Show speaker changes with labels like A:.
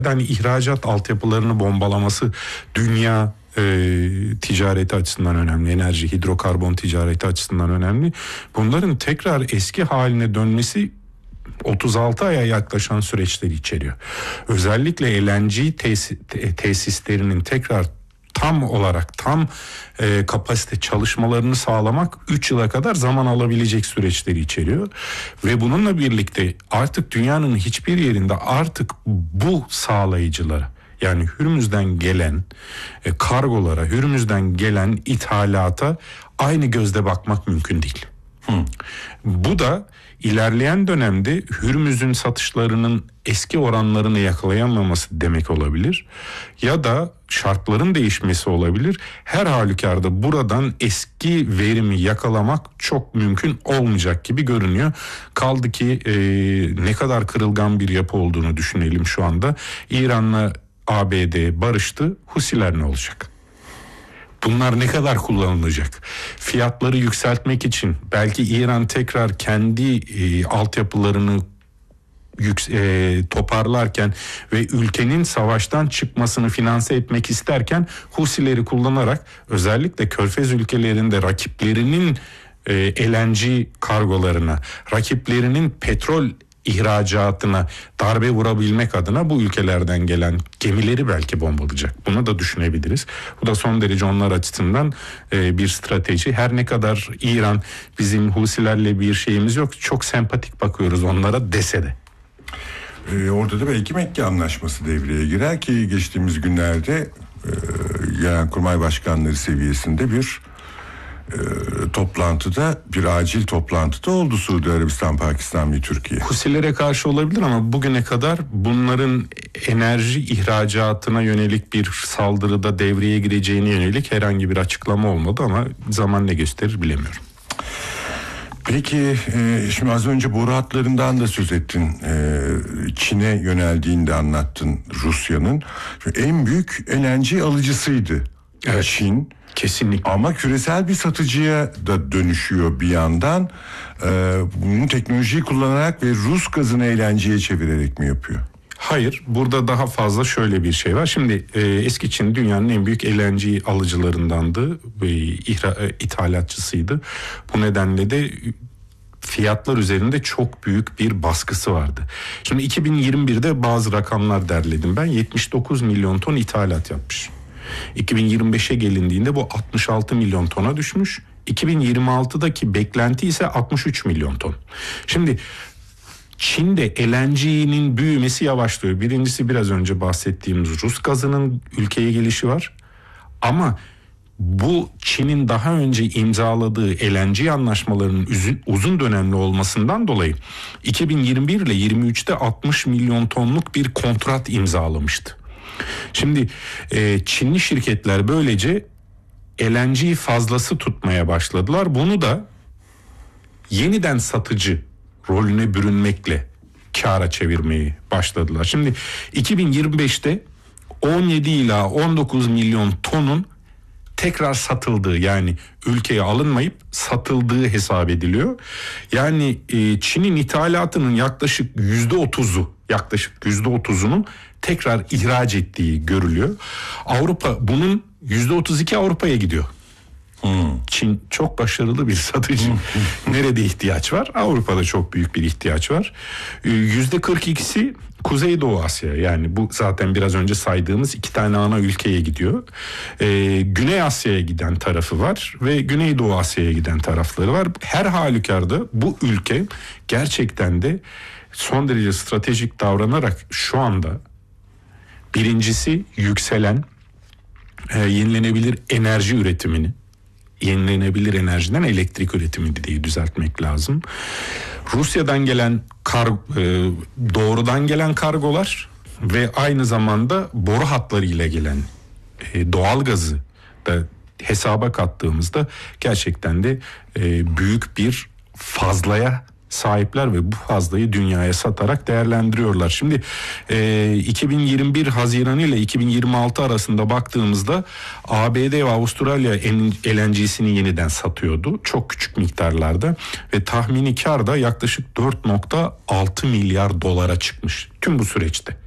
A: Yani ihracat altyapılarını bombalaması dünya ticareti açısından önemli. Enerji, hidrokarbon ticareti açısından önemli. Bunların tekrar eski haline dönmesi 36 aya yaklaşan süreçleri içeriyor. Özellikle LNG tesislerinin tekrar tam kapasite çalışmalarını sağlamak 3 yıla kadar zaman alabilecek süreçleri içeriyor. Ve bununla birlikte artık dünyanın hiçbir yerinde artık bu sağlayıcılara, yani Hürmüz'den gelen kargolara, Hürmüz'den gelen ithalata aynı gözle bakmak mümkün değil. Bu da ilerleyen dönemde Hürmüz'ün satışlarının eski oranlarını yakalayamaması demek olabilir. Ya da şartların değişmesi olabilir. Her halükarda buradan eski verimi yakalamak çok mümkün olmayacak gibi görünüyor. Kaldı ki ne kadar kırılgan bir yapı olduğunu düşünelim şu anda. İran'la ABD barıştı. Husiler ne olacak? Bunlar ne kadar kullanılacak? Fiyatları yükseltmek için belki İran tekrar kendi altyapılarını toparlarken ve ülkenin savaştan çıkmasını finanse etmek isterken Husileri kullanarak özellikle Körfez ülkelerinde rakiplerinin LNG kargolarına, rakiplerinin petrol ihracatına darbe vurabilmek adına bu ülkelerden gelen gemileri belki bombalayacak. Bunu da düşünebiliriz. Bu da son derece onlar açısından bir strateji. Her ne kadar İran bizim Husilerle bir şeyimiz yok, çok sempatik bakıyoruz onlara dese de.
B: Orada da belki Mekke Anlaşması devreye girer ki geçtiğimiz günlerde Genelkurmay Başkanları seviyesinde bir toplantıda, bir acil toplantıda oldu Suudi Arabistan, Pakistan ve Türkiye.
A: Husilere karşı olabilir ama bugüne kadar bunların enerji ihracatına yönelik bir saldırıda devreye gireceğine yönelik herhangi bir açıklama olmadı ama zaman ne gösterir bilemiyorum.
B: Peki şimdi az önce boru hatlarından da söz ettin. Çin'e yöneldiğini de anlattın Rusya'nın. En büyük LNG alıcısıydı.
A: Evet.
B: Çin.
A: Kesinlikle.
B: Ama küresel bir satıcıya da dönüşüyor bir yandan. Bunun teknolojiyi kullanarak ve Rus gazını LNG'ye çevirerek mi yapıyor?
A: Hayır, burada daha fazla şöyle bir şey var. Şimdi eski Çin dünyanın en büyük LNG alıcılarındandı ve ithalatçısıydı. Bu nedenle de fiyatlar üzerinde çok büyük bir baskısı vardı. Şimdi 2021'de bazı rakamlar derledim ben. 79 milyon ton ithalat yapmış. 2025'e gelindiğinde bu 66 milyon tona düşmüş. 2026'daki beklenti ise 63 milyon ton. Şimdi Çin'de LNG'nin büyümesi yavaşlıyor. Birincisi biraz önce bahsettiğimiz Rus gazının ülkeye gelişi var. Ama bu Çin'in daha önce imzaladığı LNG anlaşmalarının uzun dönemli olmasından dolayı 2021 ile 23'te 60 milyon tonluk bir kontrat imzalamıştı. Şimdi Çinli şirketler böylece LNG fazlası tutmaya başladılar. Bunu da yeniden satıcı rolüne bürünmekle kâra çevirmeyi başladılar. Şimdi 2025'te 17 ila 19 milyon tonun tekrar satıldığı, yani ülkeye alınmayıp satıldığı hesap ediliyor. Yani Çin'in ithalatının yaklaşık %30'unun tekrar ihraç ettiği görülüyor. Avrupa bunun %32 Avrupa'ya gidiyor. Çin çok başarılı bir satıcı. Nerede ihtiyaç var? Avrupa'da çok büyük bir ihtiyaç var. %42'si Kuzeydoğu Asya, yani bu zaten biraz önce saydığımız 2 tane ana ülkeye gidiyor. Güney Asya'ya giden tarafı var ve Güneydoğu Asya'ya giden tarafları var. Her halükarda bu ülke gerçekten de son derece stratejik davranarak şu anda birincisi yükselen yenilenebilir enerji üretimini, yenilenebilir enerjiden elektrik üretimini diye düzeltmek lazım. Rusya'dan gelen doğrudan gelen kargolar ve aynı zamanda boru hatlarıyla gelen doğal gazı da hesaba kattığımızda gerçekten de büyük bir fazlaya sahipler ve bu fazlayı dünyaya satarak değerlendiriyorlar. Şimdi 2021 Haziran ile 2026 arasında baktığımızda ABD ve Avustralya LNG'sini yeniden satıyordu. Çok küçük miktarlarda ve tahmini kar da yaklaşık 4.6 milyar dolara çıkmış tüm bu süreçte.